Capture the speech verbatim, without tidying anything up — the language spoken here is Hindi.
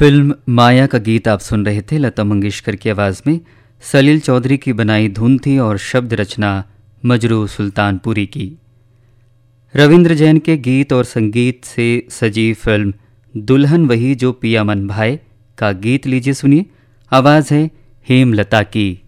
फिल्म माया का गीत आप सुन रहे थे। लता मंगेशकर की आवाज़ में सलील चौधरी की बनाई धुन थी और शब्द रचना मजरू सुल्तानपुरी की। रविंद्र जैन के गीत और संगीत से सजी फिल्म दुल्हन वही जो पिया मन भाए का गीत लीजिए सुनिए। आवाज़ है हेमलता की।